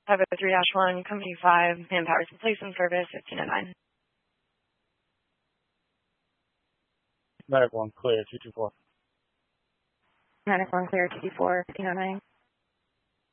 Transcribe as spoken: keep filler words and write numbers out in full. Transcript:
five oh three dash one, Company five, Manpower's Replacement Service, fifteen oh nine. Medic one, clear, two two four. Medic one, clear, two two four, fifteen oh nine.